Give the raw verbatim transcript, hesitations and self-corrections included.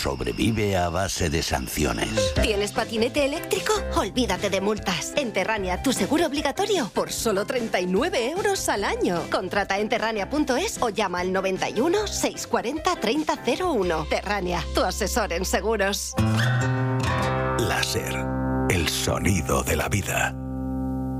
sobrevive a base de sanciones. ¿Tienes patinete eléctrico? Olvídate de multas. En Terrania, tu seguro obligatorio por solo treinta y nueve euros al año. Contrata en terrania punto es o llama al noventa y uno, seiscientos cuarenta, treinta cero uno. Terrania, tu asesor en seguros. Láser, el sonido de la vida.